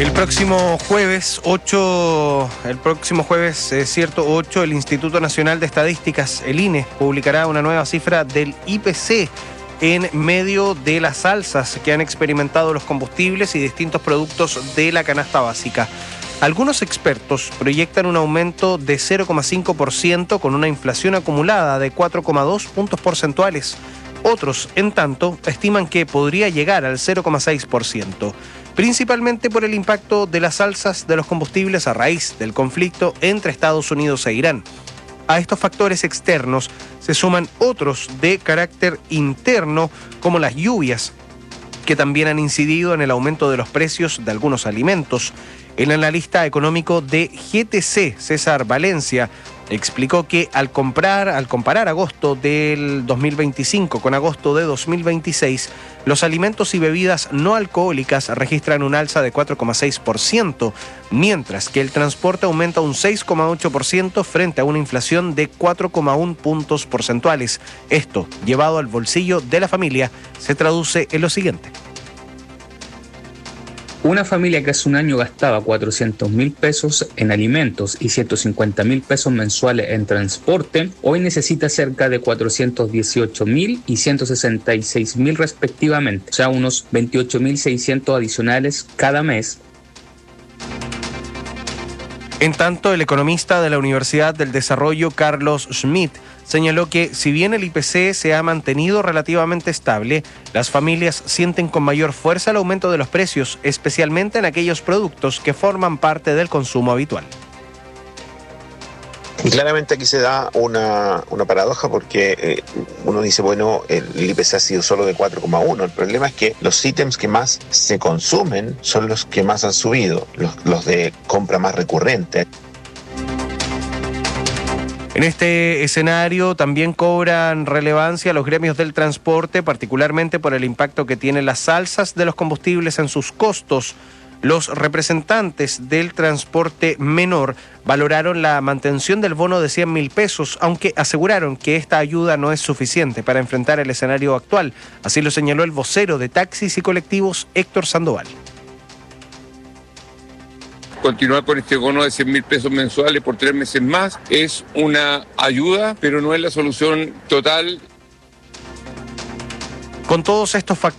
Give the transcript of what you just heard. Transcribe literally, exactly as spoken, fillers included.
El próximo jueves ocho, el próximo jueves, es cierto, ocho, el Instituto Nacional de Estadísticas, el I N E, publicará una nueva cifra del I P C en medio de las alzas que han experimentado los combustibles y distintos productos de la canasta básica. Algunos expertos proyectan un aumento de cero coma cinco por ciento con una inflación acumulada de cuatro coma dos puntos porcentuales. Otros, en tanto, estiman que podría llegar al cero coma seis por ciento, principalmente por el impacto de las alzas de los combustibles a raíz del conflicto entre Estados Unidos e Irán. A estos factores externos se suman otros de carácter interno, como las lluvias, que también han incidido en el aumento de los precios de algunos alimentos. El analista económico de G T C, César Valencia, explicó que al comprar, al comparar agosto del dos mil veinticinco con agosto de dos mil veintiséis, los alimentos y bebidas no alcohólicas registran un alza de cuatro coma seis por ciento, mientras que el transporte aumenta un seis coma ocho por ciento frente a una inflación de cuatro coma uno puntos porcentuales. Esto, llevado al bolsillo de la familia, se traduce en lo siguiente. Una familia que hace un año gastaba cuatrocientos mil pesos en alimentos y ciento cincuenta mil pesos mensuales en transporte, hoy necesita cerca de cuatrocientos dieciocho mil y ciento sesenta y seis mil respectivamente, o sea, unos veintiocho mil seiscientos adicionales cada mes. En tanto, el economista de la Universidad del Desarrollo, Carlos Schmidt, señaló que si bien el I P C se ha mantenido relativamente estable, las familias sienten con mayor fuerza el aumento de los precios, especialmente en aquellos productos que forman parte del consumo habitual. Y claramente aquí se da una, una paradoja porque eh, uno dice, bueno, el I P C ha sido solo de cuatro coma uno. El problema es que los ítems que más se consumen son los que más han subido, los, los de compra más recurrente. En este escenario también cobran relevancia los gremios del transporte, particularmente por el impacto que tienen las alzas de los combustibles en sus costos. Los representantes del transporte menor valoraron la mantención del bono de cien mil pesos, aunque aseguraron que esta ayuda no es suficiente para enfrentar el escenario actual. Así lo señaló el vocero de taxis y colectivos, Héctor Sandoval. Continuar con este bono de cien mil pesos mensuales por tres meses más es una ayuda, pero no es la solución total. Con todos estos factores,